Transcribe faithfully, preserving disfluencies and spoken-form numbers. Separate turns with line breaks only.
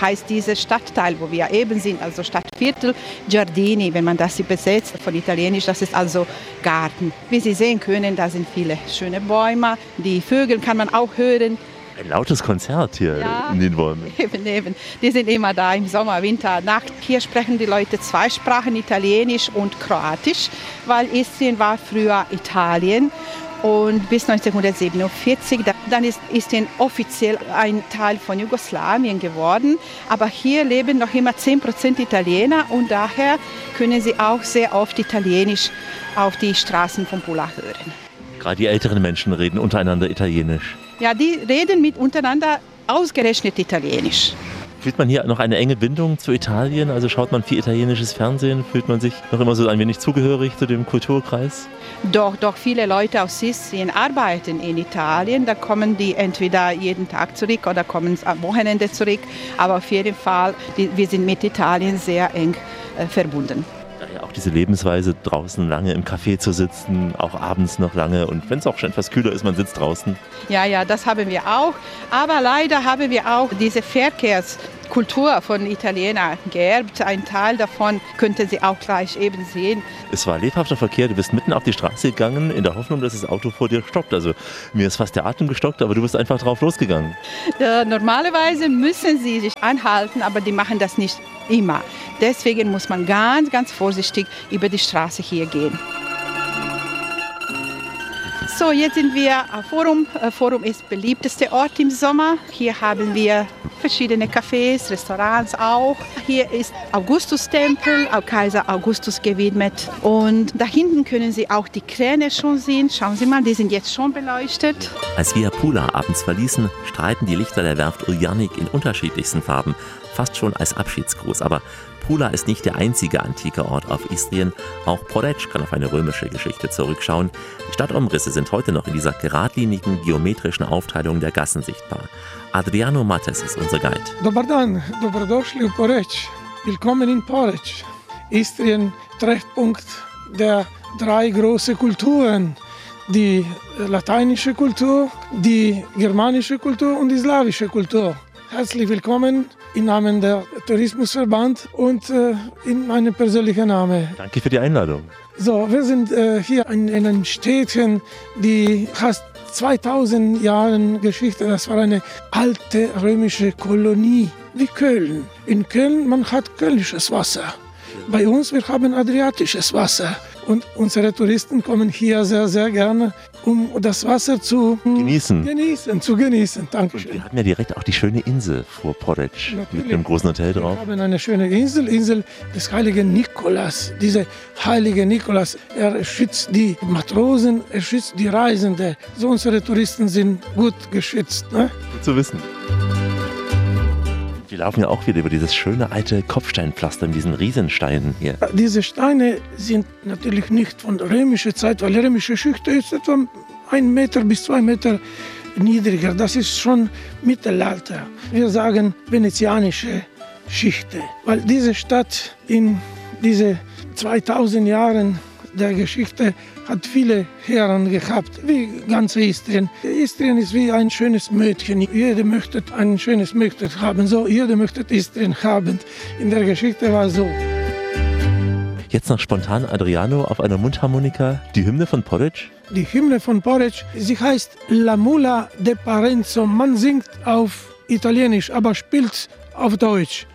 heißt dieser Stadtteil, wo wir eben sind, also Stadtviertel Giardini, wenn man das übersetzt von Italienisch, das ist also Garten. Wie Sie sehen können, da sind viele schöne Bäume, die Vögel kann man auch hören.
Ein lautes Konzert hier
Ja,
in den Bäumen.
Eben, eben. Die sind immer da im Sommer, Winter, Nacht. Hier sprechen die Leute zwei Sprachen, Italienisch und Kroatisch, weil Istrien war früher Italien. Und bis neunzehnhundertsiebenundvierzig, dann ist Istrien offiziell ein Teil von Jugoslawien geworden. Aber hier leben noch immer zehn Prozent Italiener und daher können Sie auch sehr oft Italienisch auf die Straßen von Pula hören.
Gerade die älteren Menschen reden untereinander Italienisch.
Ja, die reden mit untereinander ausgerechnet Italienisch.
Fühlt man hier noch eine enge Bindung zu Italien? Also schaut man viel italienisches Fernsehen? Fühlt man sich noch immer so ein wenig zugehörig zu dem Kulturkreis?
Doch, doch viele Leute aus Istrien arbeiten in Italien. Da kommen die entweder jeden Tag zurück oder kommen am Wochenende zurück. Aber auf jeden Fall, die, wir sind mit Italien sehr eng äh, verbunden.
Daher auch diese Lebensweise, draußen lange im Café zu sitzen, auch abends noch lange. Und wenn es auch schon etwas kühler ist, man sitzt draußen.
Ja, ja, das haben wir auch. Aber leider haben wir auch diese Verkehrskultur von Italienern geerbt. Ein Teil davon könnten Sie auch gleich eben sehen.
Es war lebhafter Verkehr, du bist mitten auf die Straße gegangen, in der Hoffnung, dass das Auto vor dir stoppt. Also mir ist fast der Atem gestockt, aber du bist einfach drauf losgegangen.
Äh, normalerweise müssen Sie sich anhalten, aber die machen das nicht immer. Deswegen muss man ganz, ganz vorsichtig über die Straße hier gehen. So, jetzt sind wir am Forum. Forum ist der beliebteste Ort im Sommer. Hier haben wir verschiedene Cafés, Restaurants auch. Hier ist Augustustempel, auch Kaiser Augustus gewidmet. Und da hinten können Sie auch die Kräne schon sehen. Schauen Sie mal, die sind jetzt schon beleuchtet.
Als wir Pula abends verließen, strahlten die Lichter der Werft Uljanik in unterschiedlichsten Farben, fast schon als Abschiedsgruß. Aber Pula ist nicht der einzige antike Ort auf Istrien. Auch Poreč kann auf eine römische Geschichte zurückschauen. Die Stadtumrisse sind heute noch in dieser geradlinigen geometrischen Aufteilung der Gassen sichtbar. Adriano Mattes ist unser Guide.
Dobar dan, dobrodošli u Poreč. Willkommen in Poreč. Istrien, Treffpunkt der drei großen Kulturen. Die lateinische Kultur, die germanische Kultur und die slawische Kultur. Herzlich willkommen im Namen der Tourismusverband und äh, in meinem persönlichen Namen.
Danke für die Einladung.
So, wir sind äh, hier in, in einem Städtchen, die fast zweitausend Jahre Geschichte. Das war eine alte römische Kolonie wie Köln. In Köln man hat kölnisches Wasser. Bei uns wir haben adriatisches Wasser. Und unsere Touristen kommen hier sehr, sehr gerne, um das Wasser zu
genießen.
genießen zu genießen. Dankeschön.
Wir hatten ja direkt auch die schöne Insel vor Poreč mit einem großen Hotel drauf.
Wir haben eine schöne Insel, Insel des heiligen Nikolaus. Dieser heilige Nikolaus, er schützt die Matrosen, er schützt die Reisenden. So unsere Touristen sind gut geschützt. Ne?
Gut zu wissen. Wir laufen ja auch wieder über dieses schöne alte Kopfsteinpflaster mit diesen Riesensteinen hier.
Diese Steine sind natürlich nicht von römischer Zeit, weil römische Schicht ist etwa ein Meter bis zwei Meter niedriger. Das ist schon Mittelalter. Wir sagen venezianische Schichte, weil diese Stadt in diese zweitausend Jahren der Geschichte hat viele Herren gehabt, wie ganz Istrien. Istrien ist wie ein schönes Mädchen. Jeder möchte ein schönes Mädchen haben, so jeder möchte Istrien haben. In der Geschichte war es so.
Jetzt noch spontan Adriano auf einer Mundharmonika, die Hymne von Poreč.
Die Hymne von Poreč, sie heißt La Mula de Parenzo. Man singt auf Italienisch, aber spielt auf Deutsch.